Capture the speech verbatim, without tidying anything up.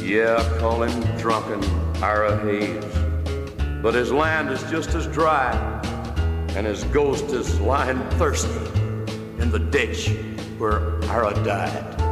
Yeah, call him drunken Ira Hayes, but his land is just as dry, and his ghost is lying thirsty in the ditch where Ira died.